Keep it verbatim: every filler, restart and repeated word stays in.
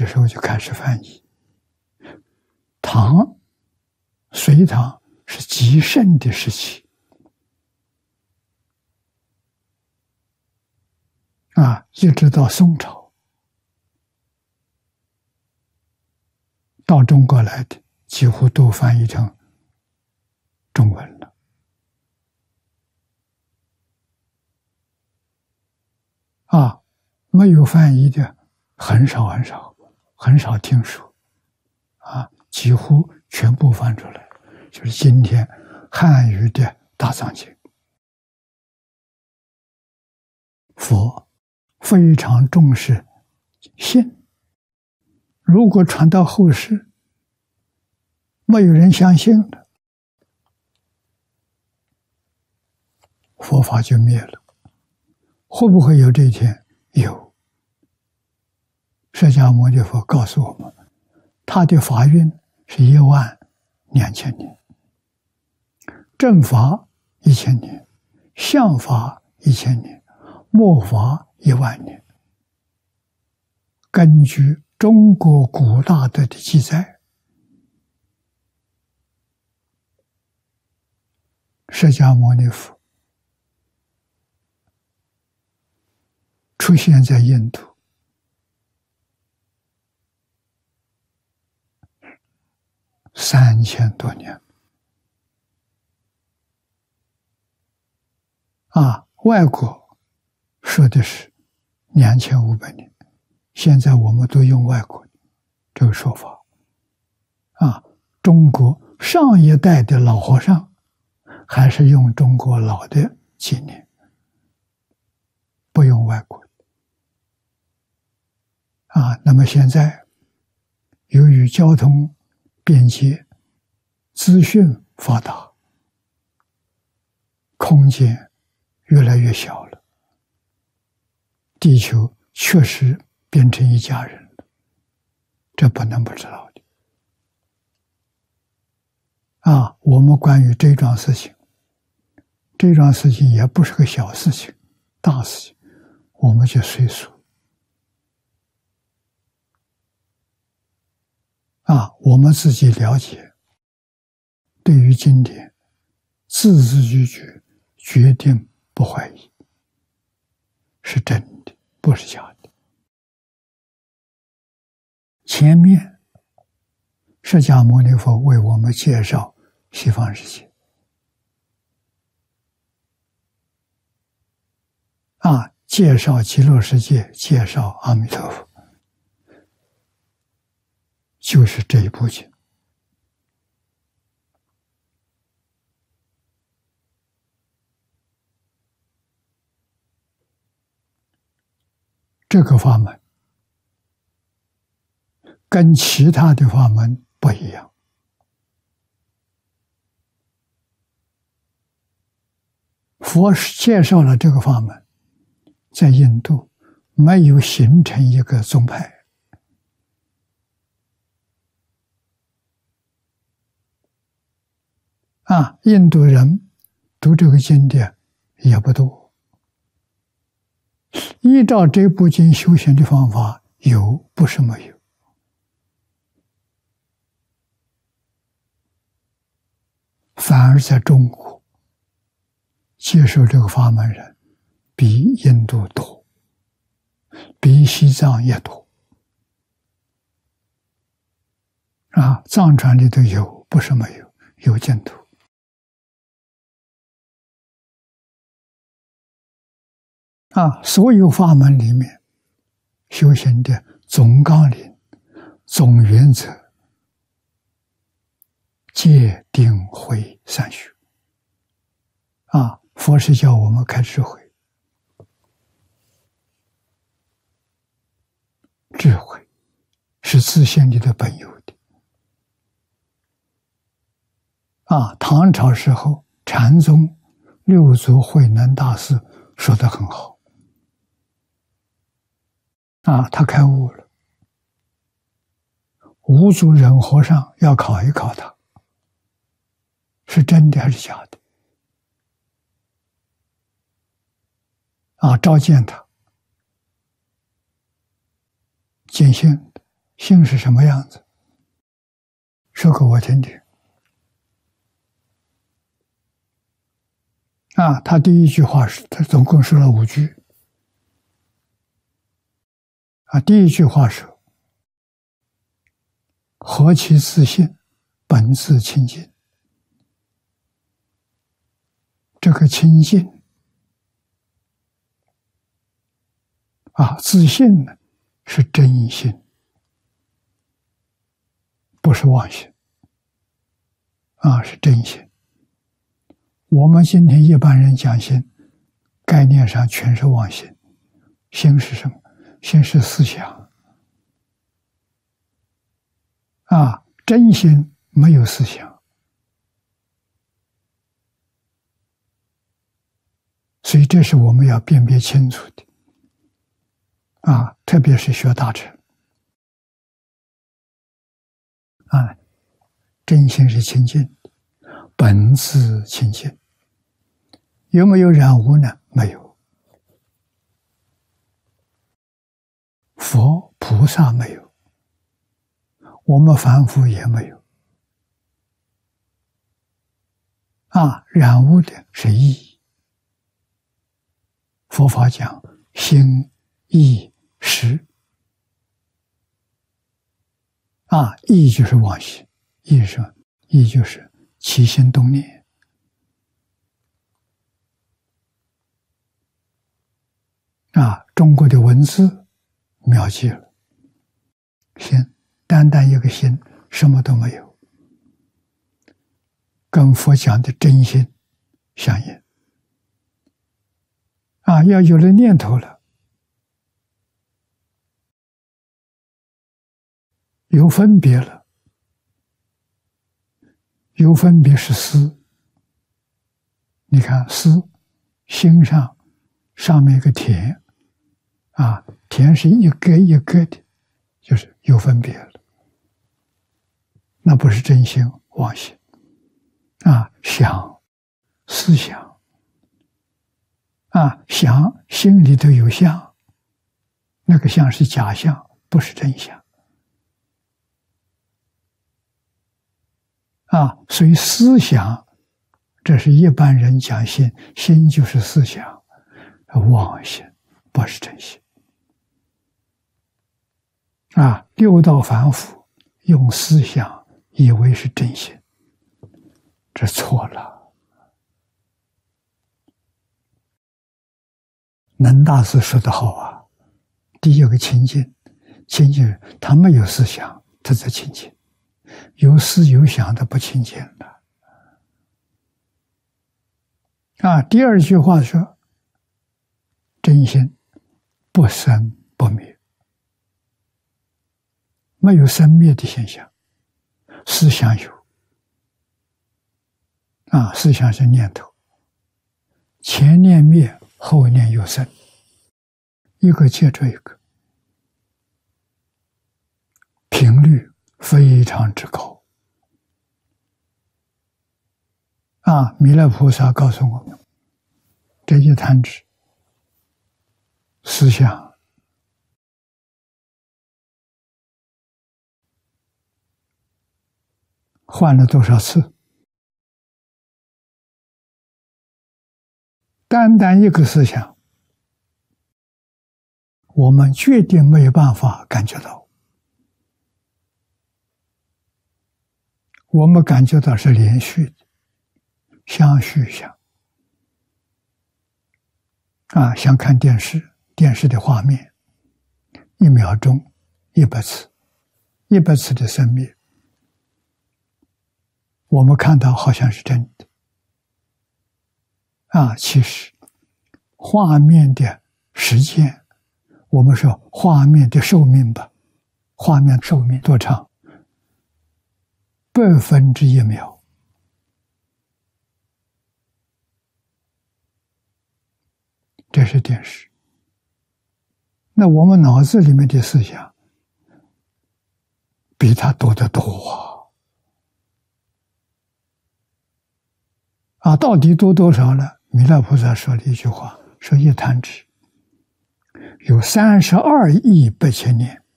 时候就开始翻译。唐、隋唐是极盛的时期啊，一直到宋朝，到中国来的几乎都翻译成中文了。啊，没有翻译的很少很少，很少听说。啊，几乎全部翻出来，就是今天汉语的大藏经。佛非常重视信，如果传到后世，没有人相信了，佛法就灭了。会不会有这一天？有。释迦牟尼佛告诉我们，他的法运是一万两千年，正法一千年，相法一千年，末法一万年。根据中国古大德的记载，释迦牟尼佛出现在印度三千多年啊，外国说的是两千五百年，现在我们都用外国这个说法啊。中国上一代的老和尚还是用中国老的纪年，不用外国啊。那么现在由于交通便捷，资讯发达，空间越来越小了，地球确实变成一家人了，这不能不知道的啊。我们关于这桩事情，这桩事情也不是个小事情，大事情，我们就随俗啊，我们自己了解，对于经典字字句句决定不怀疑，是真的，不是假的。前面释迦牟尼佛为我们介绍西方世界啊，介绍极乐世界，介绍阿弥陀佛，就是这一部经。这个法门跟其他的法门不一样，佛介绍了这个法门，在印度没有形成一个宗派啊，印度人读这个经典也不多，依照这部经修行的方法有，不是没有。反而在中国接受这个法门人比印度多，比西藏也多啊，藏传里头有，不是没有，有净土啊。所有法门里面修行的总纲领、总原则，戒定慧三学啊。佛是叫我们开智慧，智慧是自性里的本有的啊。唐朝时候禅宗六祖慧能大师说得很好啊，他开悟了，五祖忍和尚要考一考他，是真的还是假的啊？召见他，见性心是什么样子？说给我听听。啊，他第一句话是，他总共说了五句。啊，第一句话是：何其自信，本自清净。这个清净啊，自信呢是真心，不是妄心啊，是真心。我们今天一般人讲心，概念上全是妄心。心是什么？心是思想啊，真心没有思想。所以这是我们要辨别清楚的啊，特别是学大乘啊，真心是清净的，本自清净。有没有染污呢？没有。佛菩萨没有，我们凡夫也没有。啊，染污的是意。佛法讲心、意、识。啊，意就是妄心，意是什么？意就是起心动念。啊，中国的文字描记了心，单单一个心，什么都没有，跟佛讲的真心相应。啊，要有了念头了，有分别了，有分别是思。你看思，心上上面一个田，啊，田是一个一个的，就是有分别了，那不是真心妄心。啊，想，思想，啊，想心里头有相，那个相是假相，不是真相。啊，所以思想，这是一般人讲心，心就是思想，妄心不是真心。啊，六道凡夫用思想以为是真心，这错了。能大师说得好啊，第一个清净，清净他没有思想，他在清净；有思有想的不清净了。啊，第二句话说，真心不生不灭。没有生灭的现象，思想有。啊，思想是念头，前念灭，后念有生，一个接着一个，频率非常之高。啊，弥勒菩萨告诉我们，这一弹指，思想换了多少次？单单一个思想，我们决定没有办法感觉到。我们感觉到是连续的，相续相。啊，像看电视，电视的画面，一秒钟一百次，一百次的生灭。我们看到好像是真的，啊，其实画面的时间，我们说画面的寿命吧，画面寿命多长？百分之一秒。这是电视。那我们脑子里面的思想，比它多得多啊！啊，到底多多少呢？弥勒菩萨说了一句话，说一弹指有三十二亿八千年。